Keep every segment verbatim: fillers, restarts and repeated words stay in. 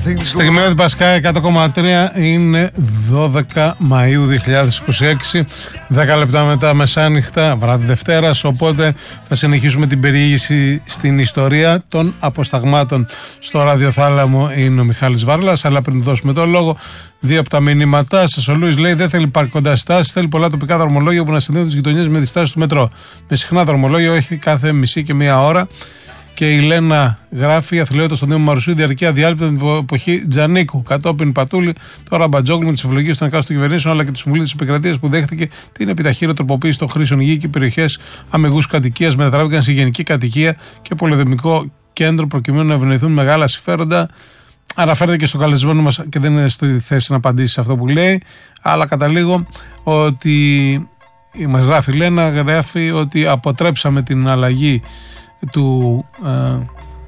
Στιγμιότυπα Πασκά εκατό κόμμα τρία, είναι δώδεκα Μαΐου δύο χιλιάδες είκοσι έξι, δέκα λεπτά μετά μεσάνυχτα, βράδυ Δευτέρας. Οπότε θα συνεχίσουμε την περιήγηση στην ιστορία των αποσταγμάτων στο ραδιοθάλαμο. Είναι ο Μιχάλης Βάρλας. Αλλά πριν δώσουμε το λόγο, δύο από τα μηνύματά σας. Ο Λούις λέει: δεν θέλει πάρκο κοντά στάσεις, θέλει πολλά τοπικά δρομολόγια που να συνδέουν τις γειτονιές με τις στάσεις του μετρό. Με συχνά δρομολόγια, όχι κάθε μισή και μία ώρα. Και η Λένα γράφει: αθλειότητα στον Δήμο Μαρουσίου, διαρκεία διάλειπτα την εποχή Τζανίκου. Κατόπιν Πατούλη, τώρα Μπατζόγλου με τις ευλογίες των εκάστοτε κυβερνήσεων αλλά και τη Συμβουλή της Επικρατείας που δέχτηκε την επιταχύρω τροποποίηση των χρήσεων γη και περιοχές αμυγούς κατοικίας μετατράπηκαν σε γενική κατοικία και πολυδομικό κέντρο προκειμένου να ευνοηθούν μεγάλα συμφέροντα. Αναφέρεται και στο καλεσμένο μας και δεν είναι στη θέση να απαντήσει σε αυτό που λέει. Αλλά καταλήγω ότι μας γράφει η Λένα, γράφει ότι αποτρέψαμε την αλλαγή του, ε,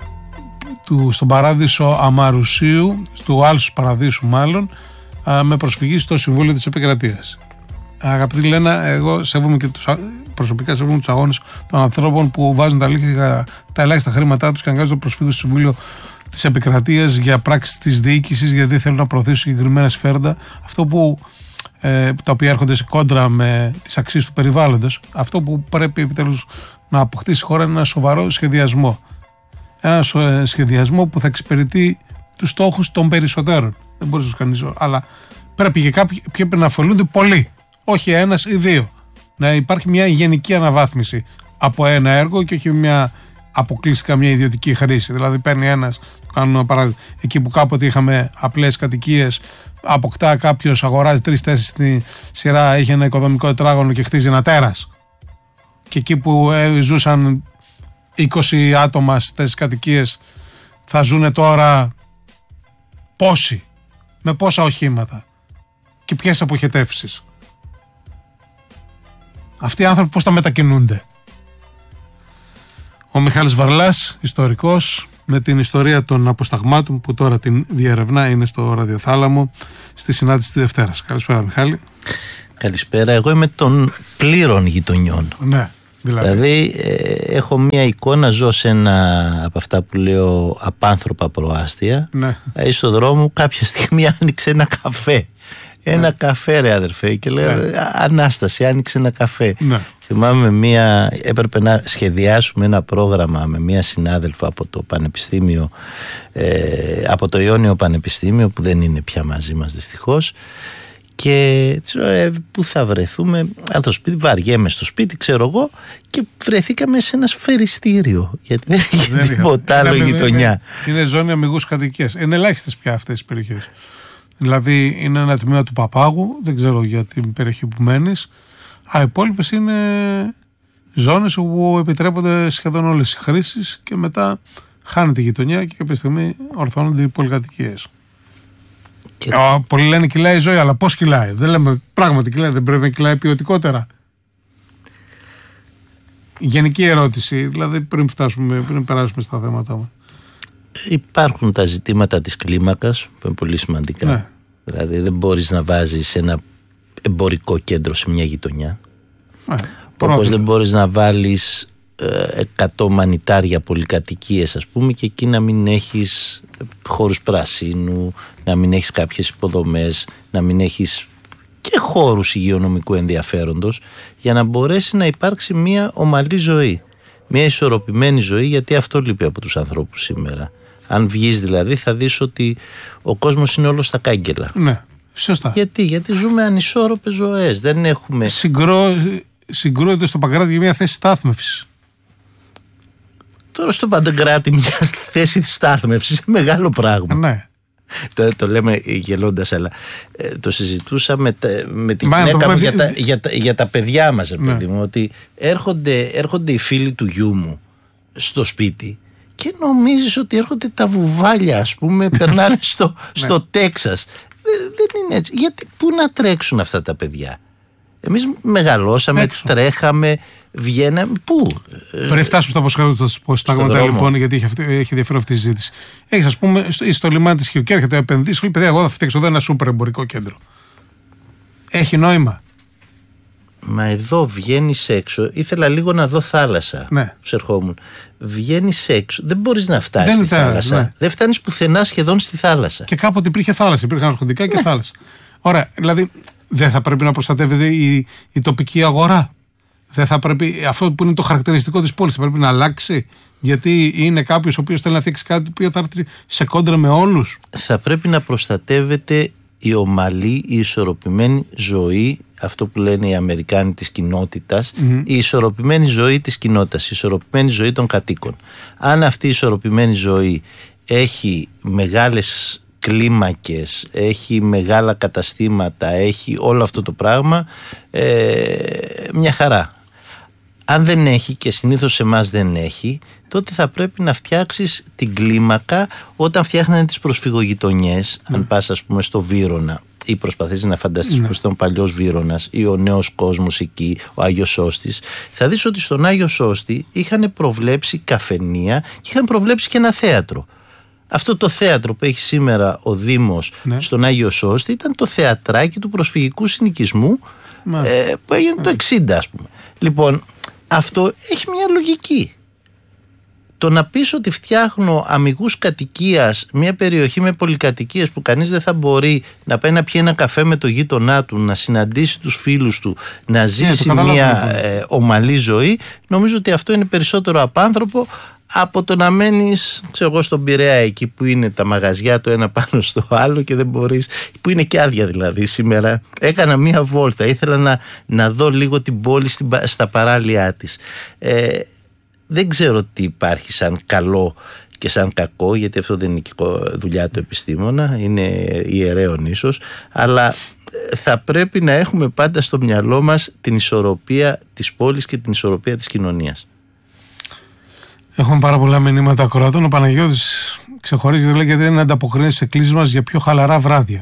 του στον παράδεισο Αμαρουσίου, του Άλσους Παραδείσου μάλλον, ε, με προσφυγή στο Συμβούλιο της Επικρατείας. Αγαπητή Λένα, εγώ σέβομαι και τους, προσωπικά σέβομαι τους αγώνες των ανθρώπων που βάζουν τα, λίγα, τα ελάχιστα χρήματά τους και αναγκάζονται να προσφύγουν στο Συμβούλιο της Επικρατείας για πράξεις της διοίκησης, γιατί θέλουν να προωθήσουν συγκεκριμένα συμφέροντα. Αυτό που ε, τα οποία έρχονται σε κόντρα με τις αξίες του περιβάλλοντος. Αυτό που πρέπει επιτέλους να αποκτήσει η χώρα είναι ένα σοβαρό σχεδιασμό. Ένα σχεδιασμό που θα εξυπηρετεί τους στόχους των περισσότερων. Δεν μπορεί να κανείς, αλλά πρέπει και κάποιοι πρέπει να αφολούνται πολλοί. Όχι ένας ή δύο. Να υπάρχει μια γενική αναβάθμιση από ένα έργο και όχι μια αποκλειστικά μια ιδιωτική χρήση. Δηλαδή, παίρνει ένας, κάνουμε παράδειγμα, εκεί που κάποτε είχαμε απλές κατοικίες, αποκτά κάποιος, αγοράζει τρεις-τέσσερις στη σειρά, έχει ένα οικοδομικό τετράγωνο και χτίζει ένα τέρας. Και εκεί που ε, ζούσαν είκοσι άτομα στις κατοικίες, θα ζουνε τώρα πόσοι, με πόσα οχήματα και ποιες αποχετεύσεις. Αυτοί οι άνθρωποι πώς θα μετακινούνται. Ο Μιχάλης Βαρλάς, ιστορικός, με την ιστορία των αποσταγμάτων που τώρα την διερευνά, είναι στο ραδιοθάλαμο στη συνάντηση της Δευτέρας. Καλησπέρα Μιχάλη. Καλησπέρα, εγώ είμαι των πλήρων γειτονιών. Ναι, δηλαδή, δηλαδή ε, έχω μια εικόνα, ζω σε ένα από αυτά που λέω απάνθρωπα προάστια. Ναι. Δηλαδή στο δρόμο κάποια στιγμή άνοιξε ένα καφέ. Ένα ναι. καφέ ρε αδερφέ και λέω ναι. Ανάσταση, άνοιξε ένα καφέ. Ναι. Θυμάμαι μία, έπρεπε να σχεδιάσουμε ένα πρόγραμμα με μία συνάδελφο από το Πανεπιστήμιο, ε, από το Ιόνιο Πανεπιστήμιο που δεν είναι πια μαζί μας δυστυχώς. Και ξέρω, πού θα βρεθούμε, αν το σπίτι, βαριέμαι στο σπίτι, ξέρω εγώ, και βρεθήκαμε σε ένα σφαιριστήριο. Γιατί δεν είχε τίποτα άλλο γειτονιά. Είναι ζώνη αμυγούς κατοικίας. Είναι ελάχιστες πια αυτές τις περιοχές. Δηλαδή είναι ένα τμήμα του Παπάγου, δεν ξέρω για την περιοχή που μένεις. Α, οι υπόλοιπες είναι ζώνες όπου επιτρέπονται σχεδόν όλες οι χρήσεις και μετά χάνεται η γειτονιά και κάποια στιγμή ορθώνονται οι πολυκατοικίες. Και... Ε, πολλοί λένε κυλάει η ζωή, αλλά πώς κυλάει? Δεν λέμε πράγματι κυλάει, δεν πρέπει να κυλάει ποιοτικότερα. Γενική ερώτηση, δηλαδή πριν φτάσουμε, πριν περάσουμε στα θέματα μας. Υπάρχουν τα ζητήματα της κλίμακας που είναι πολύ σημαντικά. Ναι. Δηλαδή δεν μπορείς να βάζεις ένα εμπορικό κέντρο σε μια γειτονιά. Ναι, όπως δεν μπορείς να βάλεις εκατό μανιτάρια πολυκατοικίες ας πούμε και εκεί να μην έχεις χώρους πρασίνου, να μην έχεις κάποιες υποδομές, να μην έχεις και χώρους υγειονομικού ενδιαφέροντος, για να μπορέσει να υπάρξει μια ομαλή ζωή, μια ισορροπημένη ζωή, γιατί αυτό λείπει από τους ανθρώπους σήμερα. Αν βγεις δηλαδή θα δεις ότι ο κόσμος είναι όλος στα κάγκελα. Ναι, σωστά. Γιατί, γιατί ζούμε ανισόρροπες ζωές, δεν έχουμε... Συγκρό... Συγκρούεται στο Παγκράτη για μια θέση στάθμευσης. Τώρα στο Παντεγκράτη μια θέση της στάθμευσης είναι μεγάλο πράγμα. Ναι. Το, το λέμε γελώντας, αλλά ε, το συζητούσαμε με την Μα, γυναίκα μου με... για, τα, για, τα, για τα παιδιά μας, ναι. παιδί μου, ότι έρχονται, έρχονται οι φίλοι του γιού μου στο σπίτι και νομίζεις ότι έρχονται τα βουβάλια, ας πούμε, περνάνε στο, στο Τέξας. Δεν, δεν είναι έτσι. Γιατί πού να τρέξουν αυτά τα παιδιά? Εμείς μεγαλώσαμε, έξω. Τρέχαμε, βγαίναμε. Πού? Πριν φτάσουμε στα αποστάγματα, λοιπόν, γιατί έχει, έχει ενδιαφέρον αυτή η συζήτηση. Έχει, ας πούμε, στο, στο λιμάνι της Χιου και έρχεται ο επενδυτής, λέει: παιδιά, εγώ θα φτιάξω εδώ ένα σούπερ εμπορικό κέντρο. Έχει νόημα? Μα εδώ βγαίνεις έξω. Ήθελα λίγο να δω θάλασσα. Ναι. Τους ερχόμουν. Βγαίνεις έξω. Δεν μπορείς να φτάσεις δεν στη θα, θάλασσα. Ναι. Δεν φτάνεις πουθενά σχεδόν στη θάλασσα. Και κάποτε υπήρχε θάλασσα. Υπήρχαν αρχοντικά και ναι. θάλασσα. Ωραία. Δηλαδή δεν θα πρέπει να προστατεύεται η, η τοπική αγορά. Δεν θα πρέπει, αυτό που είναι το χαρακτηριστικό της πόλης θα πρέπει να αλλάξει. Γιατί είναι κάποιος ο οποίος θέλει να φτιάξει κάτι που θα έρθει σε κόντρα με όλους. Θα πρέπει να προστατεύεται η ομαλή, η ισορροπημένη ζωή, αυτό που λένε οι Αμερικάνοι της κοινότητας, mm-hmm. η ισορροπημένη ζωή της κοινότητας, η ισορροπημένη ζωή των κατοίκων. Αν αυτή η ισορροπημένη ζωή έχει μεγάλες κλίμακες, έχει μεγάλα καταστήματα, έχει όλο αυτό το πράγμα, ε, μια χαρά. Αν δεν έχει, και συνήθως σε εμάς δεν έχει, τότε θα πρέπει να φτιάξεις την κλίμακα όταν φτιάχνανε τις προσφυγογειτονιές. Mm. Αν πας ας πούμε στο Βύρωνα ή προσπαθείς να φανταστείς mm. πως ήταν ο παλιός Βύρωνας ή ο νέος κόσμος εκεί, ο Άγιος Σώστης, θα δεις ότι στον Άγιο Σώστη είχαν προβλέψει καφενεία και είχαν προβλέψει και ένα θέατρο. Αυτό το θέατρο που έχει σήμερα ο Δήμος ναι. στον Άγιο Σώστη ήταν το θεατράκι του προσφυγικού συνοικισμού ε, που έγινε mm. το εξήντα ας πούμε. Λοιπόν, αυτό έχει μια λογική. Το να πεις ότι φτιάχνω αμιγούς κατοικίας μια περιοχή με πολυκατοικίες που κανείς δεν θα μπορεί να πάει να πιει ένα καφέ με το γείτονά του, να συναντήσει τους φίλους του, να ζήσει yeah, μια ε, ομαλή ζωή, νομίζω ότι αυτό είναι περισσότερο απάνθρωπο από το να μένεις, ξέρω εγώ, στον Πειραιά εκεί που είναι τα μαγαζιά το ένα πάνω στο άλλο και δεν μπορείς, που είναι και άδεια δηλαδή. Σήμερα έκανα μία βόλτα, ήθελα να, να δω λίγο την πόλη στην, στα παράλια της. Ε, δεν ξέρω τι υπάρχει σαν καλό και σαν κακό, γιατί αυτό δεν είναι δουλειά του επιστήμονα, είναι ιερέων ίσως, αλλά θα πρέπει να έχουμε πάντα στο μυαλό μας την ισορροπία της πόλης και την ισορροπία της κοινωνίας. Έχουμε πάρα πολλά μηνύματα ακροατών. Ο Παναγιώτης ξεχωρίζει και λέει γιατί δεν ανταποκρίνεται σε κλήσεις μας για πιο χαλαρά βράδια.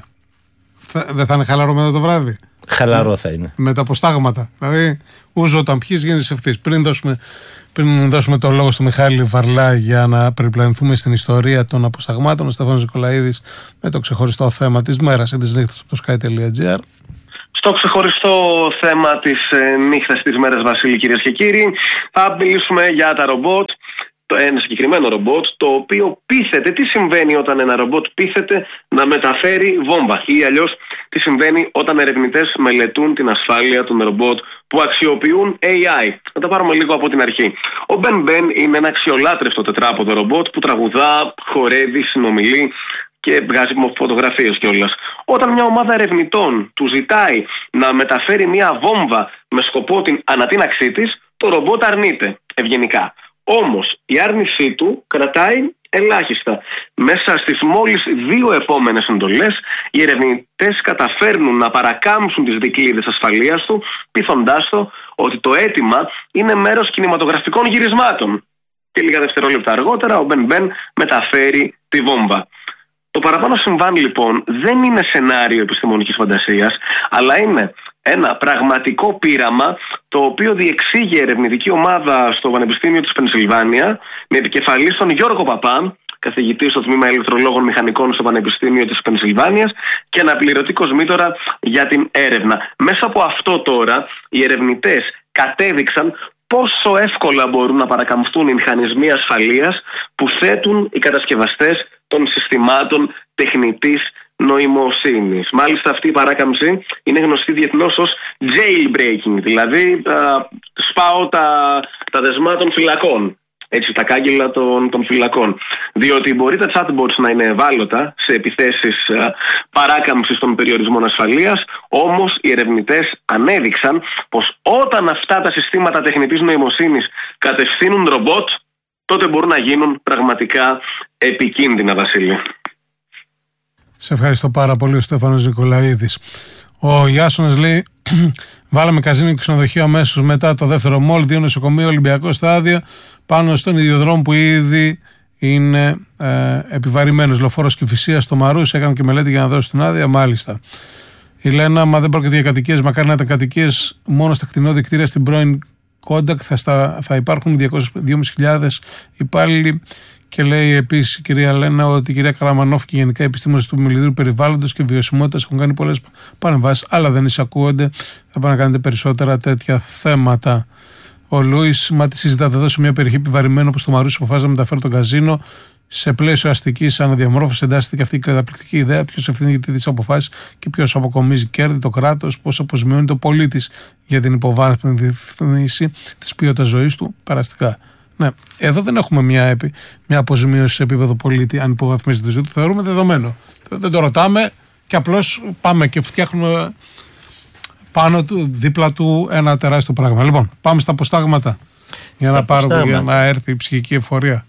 Θα, δεν θα είναι χαλαρό μετά το βράδυ? Χαλαρό θα είναι. Με τα αποστάγματα. Δηλαδή, ούζο όταν πιείς γίνεις ευθύς. Πριν δώσουμε, πριν δώσουμε το λόγο στο Μιχάλη Βαρλά για να περιπλανηθούμε στην ιστορία των αποσταγμάτων, ο Στέφανος Νικολαίδης με το ξεχωριστό θέμα της μέρας ή της νύχτας από το sky.gr. Στο ξεχωριστό θέμα της ε, νύχτας της μέρας, Βασίλη, κυρίες και κύριοι, θα μιλήσουμε για τα ρομπότ. Ένα συγκεκριμένο ρομπότ το οποίο πείθεται. Τι συμβαίνει όταν ένα ρομπότ πείθεται να μεταφέρει βόμβα, ή αλλιώς τι συμβαίνει όταν ερευνητές μελετούν την ασφάλεια των ρομπότ που αξιοποιούν έι άι. Να τα πάρουμε λίγο από την αρχή. Ο Ben Ben είναι ένα αξιολάτρευτο τετράποδο ρομπότ που τραγουδά, χορεύει, συνομιλεί και βγάζει φωτογραφίες κιόλας. Όταν μια ομάδα ερευνητών του ζητάει να μεταφέρει μια βόμβα με σκοπό την ανατείναξή της, το ρομπότ αρνείται ευγενικά. Όμως η άρνησή του κρατάει ελάχιστα. Μέσα στις μόλις δύο επόμενες εντολές, οι ερευνητές καταφέρνουν να παρακάμψουν τις δικλείδες ασφαλείας του, πείθοντάς το ότι το αίτημα είναι μέρος κινηματογραφικών γυρισμάτων. Και λίγα δευτερόλεπτα αργότερα, ο Ben Ben μεταφέρει τη βόμβα. Το παραπάνω συμβάν λοιπόν δεν είναι σενάριο επιστημονικής φαντασίας, αλλά είναι ένα πραγματικό πείραμα το οποίο διεξήγει ερευνητική ομάδα στο Πανεπιστήμιο της Πενσιλβάνια με επικεφαλής τον Γιώργο Παπά, καθηγητή στο τμήμα ηλεκτρολόγων μηχανικών στο Πανεπιστήμιο της Πενσιλβάνιας και αναπληρωτή κοσμήτωρα για την έρευνα. Μέσα από αυτό τώρα οι ερευνητές κατέδειξαν πόσο εύκολα μπορούν να παρακαμφθούν οι μηχανισμοί ασφαλείας που θέτουν οι κατασκευαστές των συστημάτων τεχνητής νοημοσύνης. Μάλιστα αυτή η παράκαμψη είναι γνωστή διεθνώς ως jailbreaking, δηλαδή α, σπάω τα, τα δεσμά των φυλακών, έτσι, τα κάγκελα των, των φυλακών. Διότι μπορεί τα chatbots να είναι ευάλωτα σε επιθέσεις α, παράκαμψης των περιορισμών ασφαλείας, όμως οι ερευνητές ανέδειξαν πως όταν αυτά τα συστήματα τεχνητής νοημοσύνης κατευθύνουν ρομπότ, τότε μπορούν να γίνουν πραγματικά επικίνδυνα, Βασίλη. Σε ευχαριστώ πάρα πολύ, ο Στέφανος Νικολαίδης. Ο Γιάσονας λέει: βάλαμε καζίνο και ξενοδοχείο αμέσως μετά το δεύτερο μόλ, δύο νοσοκομείο, Ολυμπιακό στάδιο, πάνω στον ιδιοδρόμο που ήδη είναι ε, επιβαρημένος. Λεωφόρος Κηφισίας στο Μαρούσι, έκανε και μελέτη για να δώσει την άδεια. Μάλιστα. Η Λένα: μα δεν πρόκειται για κατοικίες, μακάρι να ήταν κατοικίες μόνο στα κτηνόδη κτίρια στην πρώην Κόντακ, θα, στα, θα υπάρχουν διακόσιες χιλιάδες υπάλληλοι Και λέει επίσης η κυρία Λένα ότι η κυρία Καραμανόφ και γενικά οι επιστήμονες του Μιλιδίου Περιβάλλοντος και Βιωσιμότητας έχουν κάνει πολλές παρεμβάσεις, αλλά δεν εισακούονται. Θα πάνε να κάνετε περισσότερα τέτοια θέματα. Ο Λούις, μα τι συζητάτε εδώ σε μια περιοχή επιβαρημένη όπως το Μαρούσι, αποφάσισε να μεταφέρει το καζίνο σε πλαίσιο αστικής αναδιαμόρφωσης. Εντάσσεται και αυτή η καταπληκτική ιδέα. Ποιος ευθύνει για τις αποφάσεις και ποιος αποκομίζει κέρδη, το κράτος, πώς αποζημιώνει το πολίτης για την υποβάθμιση της ποιότητας ζωής του, περαστικά. Ναι, εδώ δεν έχουμε μια, μια αποζημίωση σε επίπεδο πολίτη, αν υποβαθμίζεται τη ζωή του. Θεωρούμε δεδομένο. Δεν το ρωτάμε και απλώς πάμε και φτιάχνουμε πάνω του, δίπλα του ένα τεράστιο πράγμα. Λοιπόν, πάμε στα αποστάγματα για στα να πάρουμε, για να έρθει η ψυχική εφορία.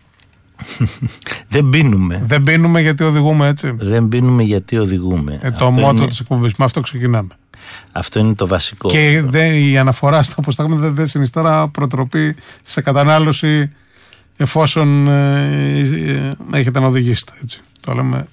Δεν πίνουμε. Δεν πίνουμε γιατί οδηγούμε, έτσι. Δεν πίνουμε γιατί οδηγούμε. Ε, το μότο είναι... της εκπομπής. Με αυτό ξεκινάμε. Αυτό είναι το βασικό. Και δε, η αναφορά στα αποστάγματα δεν δε συνιστά προτροπή σε κατανάλωση εφόσον ε, ε, έχετε να οδηγήσετε. Έτσι. Το λέμε.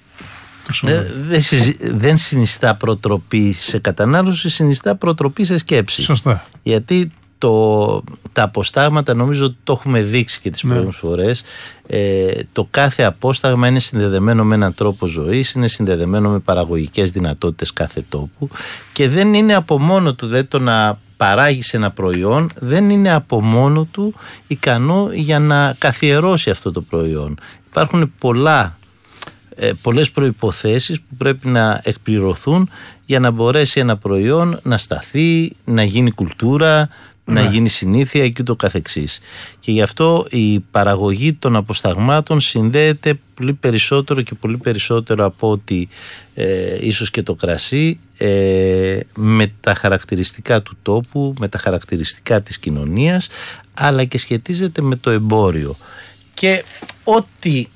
Δεν δε, δεν συνιστά προτροπή σε κατανάλωση, συνιστά προτροπή σε σκέψη. Σωστά. Γιατί το, τα αποστάγματα, νομίζω ότι το έχουμε δείξει και τις ναι. προηγούμενες φορές, ε, το κάθε απόσταγμα είναι συνδεδεμένο με έναν τρόπο ζωής, είναι συνδεδεμένο με παραγωγικές δυνατότητες κάθε τόπου και δεν είναι από μόνο του, δε το να παράγεις ένα προϊόν δεν είναι από μόνο του ικανό για να καθιερώσει αυτό το προϊόν. Υπάρχουν πολλά Ε, πολλές προϋποθέσεις που πρέπει να εκπληρωθούν για να μπορέσει ένα προϊόν να σταθεί, να γίνει κουλτούρα, ναι. να γίνει συνήθεια και ούτω καθεξής. Και γι' αυτό η παραγωγή των αποσταγμάτων συνδέεται πολύ περισσότερο και πολύ περισσότερο από ότι ε, ίσως και το κρασί ε, με τα χαρακτηριστικά του τόπου, με τα χαρακτηριστικά της κοινωνίας, αλλά και σχετίζεται με το εμπόριο. Και ό,τι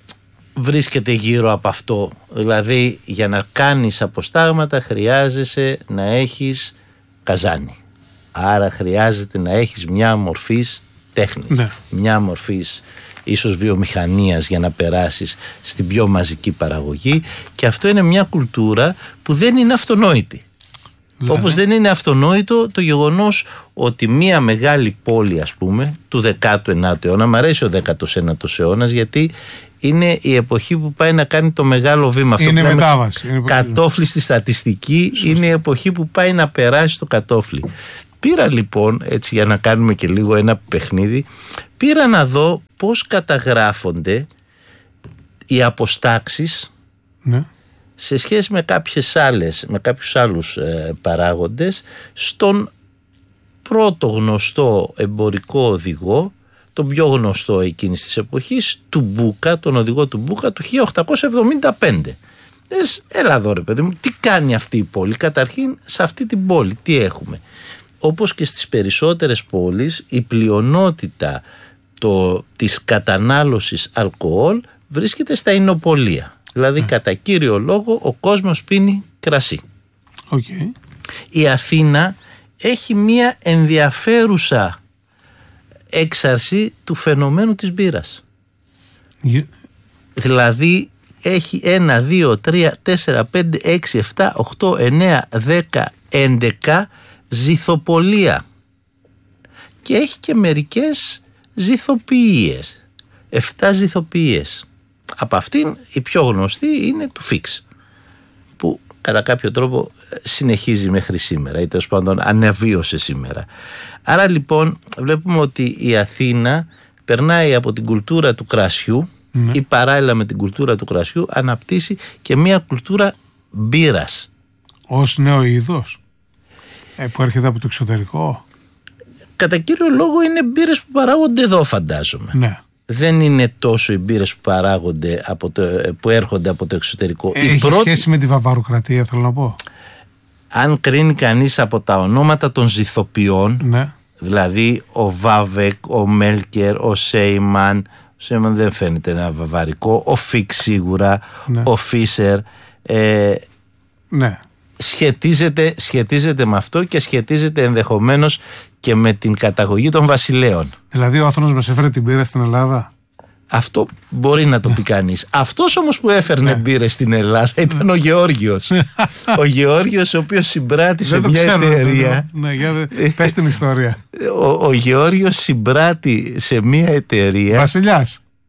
βρίσκεται γύρω από αυτό, δηλαδή για να κάνεις αποστάγματα χρειάζεσαι να έχεις καζάνι, άρα χρειάζεται να έχεις μια μορφής τέχνης, ναι. μια μορφής ίσως βιομηχανίας για να περάσεις στην πιο μαζική παραγωγή, και αυτό είναι μια κουλτούρα που δεν είναι αυτονόητη. Δηλαδή. Όπως δεν είναι αυτονόητο το γεγονός ότι μια μεγάλη πόλη, ας πούμε, του δέκατου ενάτου αιώνα, μ' αρέσει ο δέκατος ένατος αιώνας γιατί είναι η εποχή που πάει να κάνει το μεγάλο βήμα. Αυτό είναι μετάβαση. Είναι κατόφλι στη στατιστική. Σωστή. Είναι η εποχή που πάει να περάσει το κατόφλι. Πήρα λοιπόν, έτσι για να κάνουμε και λίγο ένα παιχνίδι, πήρα να δω πώς καταγράφονται οι αποστάξεις, ναι. σε σχέση με κάποιες άλλες, με κάποιους άλλους ε, παράγοντες στον πρώτο γνωστό εμπορικό οδηγό, τον πιο γνωστό εκείνης της εποχής, του Μπούκα, τον οδηγό του Μπούκα του χίλια οκτακόσια εβδομήντα πέντε. Δες, έλα εδώ ρε παιδί μου, τι κάνει αυτή η πόλη? Καταρχήν σε αυτή την πόλη τι έχουμε? Όπως και στις περισσότερες πόλεις, η πλειονότητα το, της κατανάλωσης αλκοόλ βρίσκεται στα εινοπολία. Δηλαδή, mm. κατά κύριο λόγο, ο κόσμος πίνει κρασί. Okay. Η Αθήνα έχει μία ενδιαφέρουσα έξαρση του φαινομένου της μπύρας. Yeah. Δηλαδή, έχει ένα, δύο, τρία, τέσσερα, πέντε, έξι, επτά, οκτώ, εννέα, δέκα, έντεκα ζυθοπολία. Και έχει και μερικές ζυθοποιίες. Εφτά ζυθοποιίες. Από αυτήν η πιο γνωστή είναι του Φίξ, που κατά κάποιο τρόπο συνεχίζει μέχρι σήμερα ή τέλος πάντων ανεβίωσε σήμερα. Άρα λοιπόν βλέπουμε ότι η Αθήνα περνάει από την κουλτούρα του κρασιού, mm. ή παράλληλα με την κουλτούρα του κρασιού αναπτύσσει και μια κουλτούρα μπύρας. Ως νέο είδος ε, που έρχεται από το εξωτερικό. Κατά κύριο λόγο είναι μπύρες που παράγονται εδώ, φαντάζομαι. Ναι. Δεν είναι τόσο οι μπύρες που παράγονται από το, που έρχονται από το εξωτερικό. Έχει η πρώτη... σχέση με τη βαβαροκρατία, θέλω να πω. Αν κρίνει κανείς από τα ονόματα των ζυθοποιών, ναι. δηλαδή ο Βάβεκ, ο Μέλκερ, ο Σέιμαν, ο Σέιμαν δεν φαίνεται ένα βαβαρικό, ο Φίξ σίγουρα, ναι. ο Φίσερ, ε, ναι. σχετίζεται, σχετίζεται με αυτό και σχετίζεται ενδεχομένως και με την καταγωγή των βασιλέων. Δηλαδή ο Άθωνος μας έφερε την μπύρα στην Ελλάδα. Αυτό μπορεί να το πει κανείς. Αυτός όμως που έφερνε μπύρες στην Ελλάδα ήταν ο Γεώργιος. Ο Γεώργιος, ο οποίος συμπράττει σε μια εταιρεία. Ναι, πες την ιστορία. Ο, ο Γεώργιος συμπράττει σε μια εταιρεία. Βασιλιάς.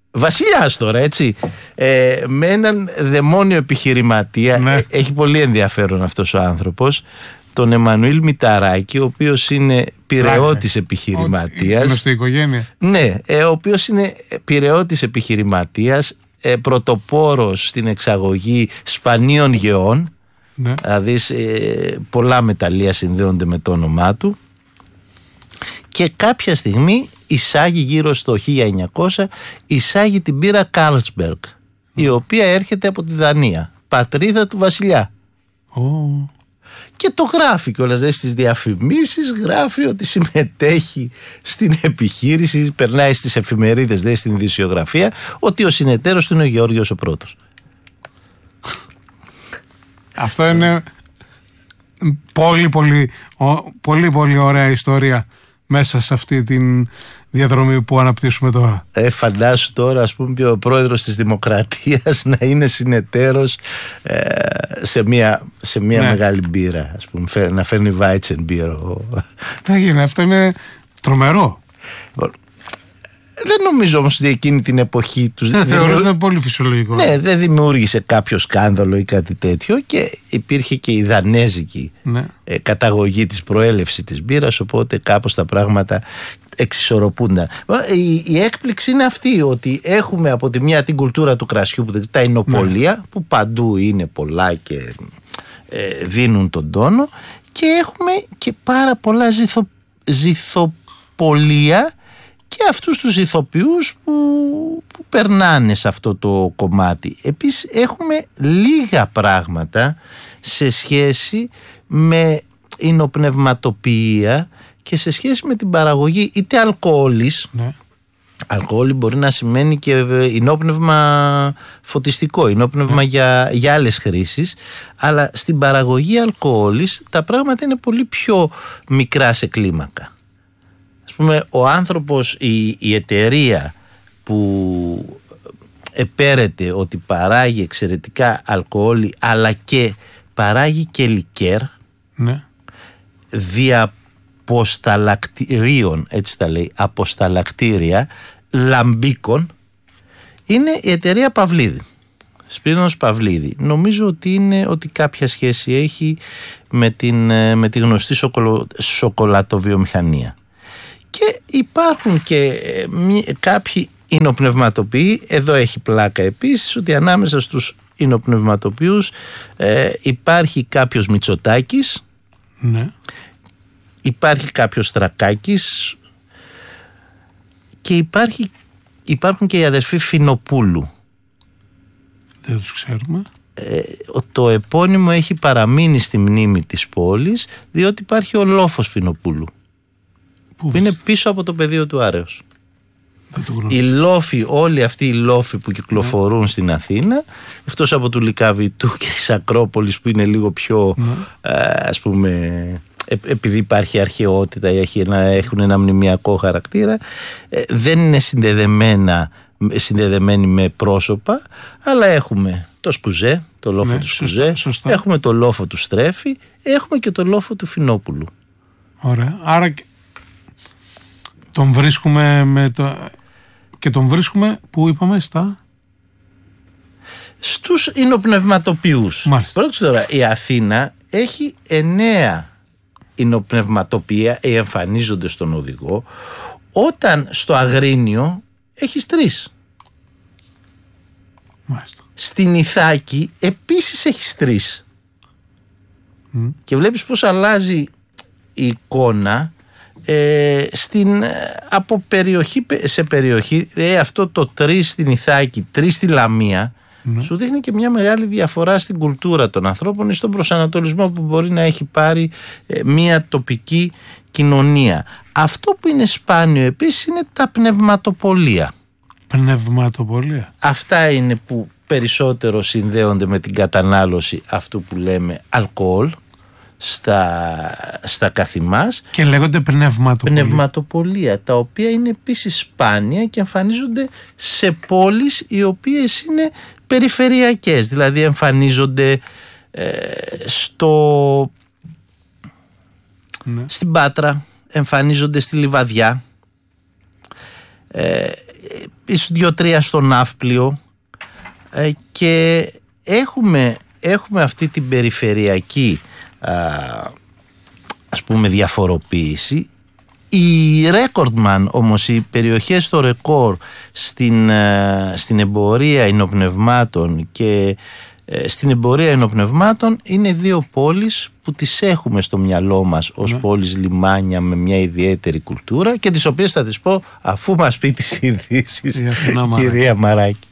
βασιλιάς τώρα, έτσι, ε, με έναν δαιμόνιο επιχειρηματία. Ναι. ε, έχει πολύ ενδιαφέρον αυτός ο άνθρωπος, τον Εμμανουήλ Μηταράκη, ο οποίος είναι πειραιώτης επιχειρηματίας. Γνωστή οικογένεια. Ναι, ε, ο οποίος είναι πειραιώτης επιχειρηματίας, ε, πρωτοπόρος στην εξαγωγή σπανίων γεών. Ναι. Δηλαδή ε, πολλά μεταλλεία συνδέονται με το όνομά του, και κάποια στιγμή εισάγει, γύρω στο χίλια εννιακόσια, εισάγει την μπύρα Carlsberg, η οποία έρχεται από τη Δανία, πατρίδα του βασιλιά. Oh. Και το γράφει κιόλας, δε, στις διαφημίσεις γράφει ότι συμμετέχει στην επιχείρηση, περνάει στις εφημερίδες, δε, στην ειδησιογραφία, ότι ο συνεταίρος του είναι ο Γεώργιος ο Πρώτος. Αυτό είναι πολύ πολύ, πολύ πολύ ωραία ιστορία μέσα σε αυτή τη διαδρομή που αναπτύσσουμε τώρα. Ε, φαντάσου τώρα, ας πούμε, ο πρόεδρος της Δημοκρατίας να είναι συνεταίρος ε, σε μια, σε μια ναι. μεγάλη μπύρα, ας πούμε, να φέρνει Weizenbier. Δεν γίνεται, αυτό είναι τρομερό. Δεν νομίζω όμως ότι εκείνη την εποχή τους δεν θεωρώ ότι ήταν πολύ φυσιολογικό. Ναι, δεν δημιούργησε κάποιο σκάνδαλο ή κάτι τέτοιο, και υπήρχε και η δανέζικη ναι. ε, καταγωγή της προέλευσης της μπύρας, οπότε κάπως τα πράγματα εξισορροπούνταν. Η, η έκπληξη είναι αυτή, ότι έχουμε από τη μια την κουλτούρα του κρασιού, που, τα εινοπολία, ναι. που παντού είναι πολλά και ε, δίνουν τον τόνο, και έχουμε και πάρα πολλά ζυθο, ζυθοπολία, και αυτούς τους ηθοποιούς που, που περνάνε σε αυτό το κομμάτι. Επίσης έχουμε λίγα πράγματα σε σχέση με υνοπνευματοποιία και σε σχέση με την παραγωγή είτε αλκοόλης. Ναι. Αλκοόλη μπορεί να σημαίνει και υνόπνευμα φωτιστικό, υνόπνευμα ναι. για, για άλλες χρήσεις, αλλά στην παραγωγή αλκοόλης τα πράγματα είναι πολύ πιο μικρά σε κλίμακα. Ας πούμε, ο άνθρωπος, η, η εταιρεία που επέρεται ότι παράγει εξαιρετικά αλκοόλη, αλλά και παράγει και λικέρ, ναι. διαποσταλακτηρίων, έτσι τα λέει, αποσταλακτήρια, λαμπίκων, είναι η εταιρεία Παυλίδη. Σπύρινος Παυλίδη. Νομίζω ότι είναι ότι κάποια σχέση έχει με, την, με τη γνωστή σοκολο, σοκολατοβιομηχανία. Και υπάρχουν και κάποιοι υνοπνευματοποιοί. Εδώ έχει πλάκα επίσης ότι ανάμεσα στους υνοπνευματοποιούς ε, υπάρχει κάποιος Μητσοτάκης, ναι. υπάρχει κάποιος Στρακάκης, και υπάρχει, υπάρχουν και οι αδερφοί Φινοπούλου. Δεν τους ξέρουμε. Ε, το επώνυμο έχει παραμείνει στη μνήμη της πόλης, διότι υπάρχει ο Λόφος Φινοπούλου, που είναι πίσω από το πεδίο του Άρεως. Οι λόφοι, όλοι αυτοί οι λόφοι που κυκλοφορούν ναι. στην Αθήνα, εκτός από του Λυκαβητού και της Ακρόπολης που είναι λίγο πιο ναι. ας πούμε, επειδή υπάρχει αρχαιότητα, έχουν ένα μνημιακό χαρακτήρα, δεν είναι συνδεδεμένα, συνδεδεμένοι με πρόσωπα, αλλά έχουμε το Σκουζέ, το λόφο ναι, του Σκουζέ, σωστά. Έχουμε το λόφο του Στρέφη, έχουμε και το λόφο του Φινόπουλου. Ωραία, άρα τον βρίσκουμε με το... και τον βρίσκουμε που είπαμε στα... στους υνοπνευματοποιούς. Πρώτα τώρα, η Αθήνα έχει εννέα υνοπνευματοποιία, εμφανίζονται στον οδηγό, όταν στο Αγρίνιο έχεις τρεις. Μάλιστα. Στην Ιθάκη επίσης έχεις τρεις. Mm. Και βλέπεις πως αλλάζει η εικόνα ε, στην, από περιοχή σε περιοχή. Ε, αυτό το τρεις στην Ιθάκη, τρεις στη Λαμία, mm. σου δείχνει και μια μεγάλη διαφορά στην κουλτούρα των ανθρώπων ή στον προσανατολισμό που μπορεί να έχει πάρει ε, μια τοπική κοινωνία. Αυτό που είναι σπάνιο επίσης είναι τα πνευματοπολία. Πνευματοπολία. Αυτά είναι που περισσότερο συνδέονται με την κατανάλωση αυτού που λέμε αλκοόλ στα, στα καθημάς. Και λέγονται πνευματοπολία. Πνευματοπολία, τα οποία είναι επίσης σπάνια και εμφανίζονται σε πόλεις οι οποίες είναι περιφερειακές. Δηλαδή εμφανίζονται ε, στο, ναι. στην Πάτρα, εμφανίζονται στη Λιβαδιά. Ε, ίσως δύο-τρία στο Ναύπλιο, ε, και έχουμε, έχουμε αυτή την περιφερειακή α, ας πούμε διαφοροποίηση. Οι Recordman όμως, οι περιοχές στο ρεκόρ στην, στην εμπορία υνοπνευμάτων και στην εμπορία υνοπνευμάτων είναι δύο πόλεις που τις έχουμε στο μυαλό μας ως ναι. πόλεις λιμάνια με μια ιδιαίτερη κουλτούρα και τις οποίες θα τις πω αφού μας πει τις ειδήσεις, κυρία Μαράκη.